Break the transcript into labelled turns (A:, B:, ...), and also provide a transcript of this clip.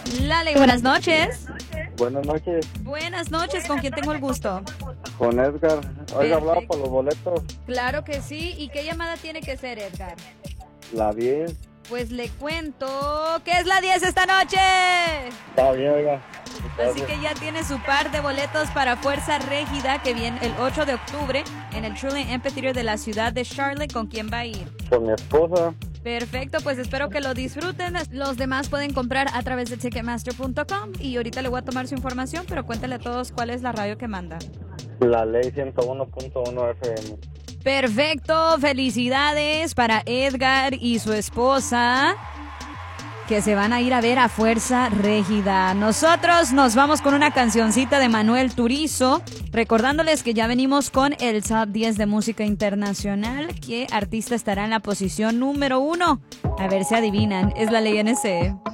A: Lale, buenas noches.
B: Buenas noches,
A: Buenas noches, ¿con quién tengo el gusto?
B: con Edgar. Oiga, hablaba
A: Perfecto.
B: por los boletos.
A: Claro que sí. ¿Y qué llamada tiene que ser, Edgar?
B: La 10.
A: Pues le cuento que es la 10 esta noche.
B: Está bien, oiga.
A: Así que ya tiene su par de boletos para Fuerza Régida que viene el 8 de octubre en el Trillium Amphitheater de la ciudad de Charlotte. ¿Con quién va a ir?
B: Con mi esposa,
A: Perfecto, pues espero que lo disfruten. Los demás pueden comprar a través de Ticketmaster.com y ahorita le voy a tomar su información, pero cuéntale a todos cuál es la radio que manda.
B: la ley 101.1 FM.
A: Perfecto, felicidades para Edgar y su esposa que se van a ir a ver a Fuerza Régida. Nosotros nos vamos con una cancioncita de Manuel Turizo, recordándoles que ya venimos con el Top 10 de música internacional. ¿Qué artista estará en la posición número 1? A ver si adivinan, es la ley NC.